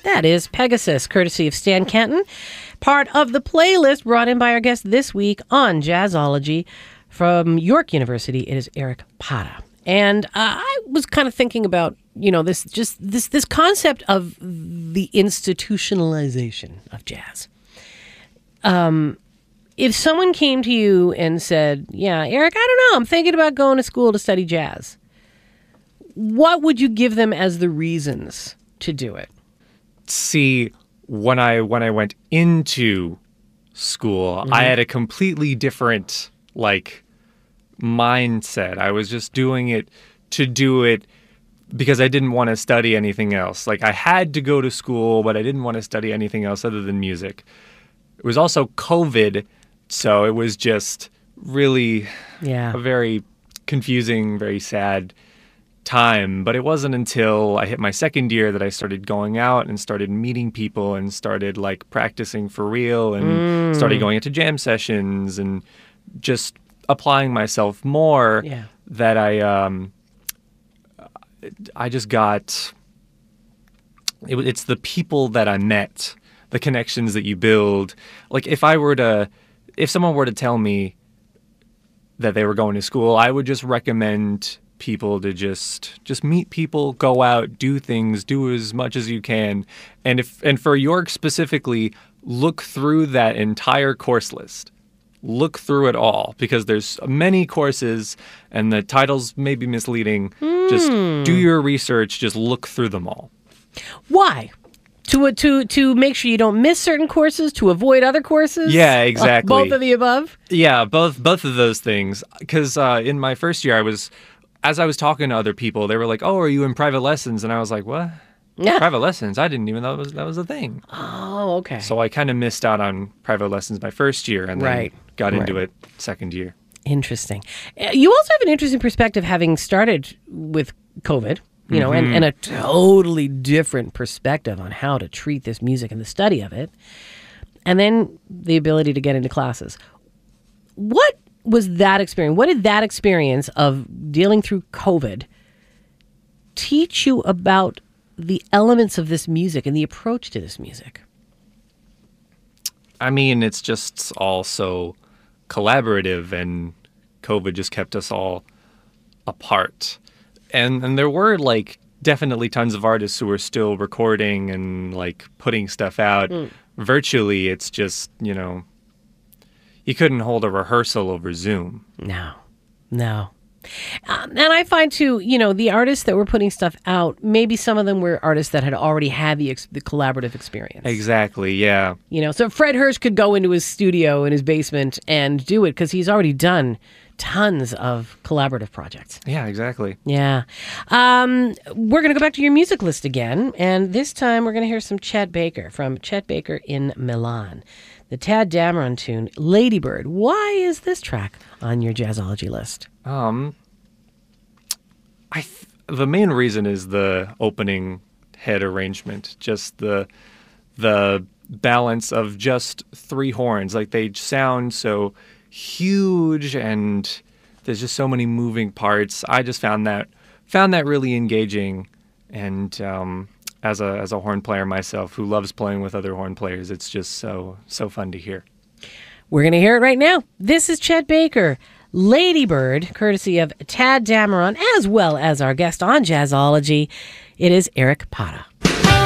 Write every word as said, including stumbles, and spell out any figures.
That is Pegasus, courtesy of Stan Kenton. Part of the playlist brought in by our guest this week on Jazzology from York University. It is Eric Parra. And uh, I was kind of thinking about, you know, this just this this concept of the institutionalization of jazz. Um, if someone came to you and said, yeah, Eric, I don't know, I'm thinking about going to school to study jazz, what would you give them as the reasons to do it? See, when I when I went into school, mm-hmm. I had a completely different like mindset. I was just doing it to do it because I didn't want to study anything else. Like I had to go to school, but I didn't want to study anything else other than music. It was also COVID, so it was just really yeah. a very confusing, very sad time. But it wasn't until I hit my second year that I started going out and started meeting people and started like practicing for real and mm. started going into jam sessions and just applying myself more yeah. that I um I just got it, it's the people that I met, the connections that you build. Like if I were to if someone were to tell me that they were going to school, I would just recommend people to just just meet people, go out, do things, do as much as you can. And if and for York specifically, look through that entire course list. Look through it all because there's many courses and the titles may be misleading. Mm. Just do your research, just look through them all. Why? To to to make sure you don't miss certain courses, to avoid other courses? Yeah, exactly. Both of the above? Yeah, both both of those things. Because uh, in my first year, I was as I was talking to other people, they were like, "Oh, are you in private lessons?" And I was like, "What? Yeah. Private lessons? I didn't even know that was that was a thing." Oh, okay. So I kind of missed out on private lessons my first year, and then right. got into right. it second year. Interesting. You also have an interesting perspective, having started with COVID, you know, mm-hmm. and, and a totally different perspective on how to treat this music and the study of it, and then the ability to get into classes. What was that experience? What did that experience of dealing through COVID teach you about the elements of this music and the approach to this music? I mean, it's just all so collaborative, and COVID just kept us all apart. And and there were like definitely tons of artists who were still recording and like putting stuff out. Mm. Virtually, it's just, you know, you couldn't hold a rehearsal over Zoom. No, no. Um, and I find, too, you know, the artists that were putting stuff out, maybe some of them were artists that had already had the ex- the collaborative experience. Exactly, yeah. You know, so Fred Hirsch could go into his studio in his basement and do it because he's already done tons of collaborative projects. Yeah, exactly. Yeah. Um, we're going to go back to your music list again, and this time we're going to hear some Chet Baker from Chet Baker in Milan. The Tadd Dameron tune, Lady Bird. Why is this track on your Jazzology list? Um, I th- the main reason is the opening head arrangement, just the the balance of just three horns. Like they sound so huge, and there's just so many moving parts. I just found that found that really engaging, and um, as a as a horn player myself, who loves playing with other horn players, it's just so so fun to hear. We're gonna hear it right now. This is Chet Baker, Lady Bird, courtesy of Tadd Dameron, as well as our guest on Jazzology. It is Eric Parra.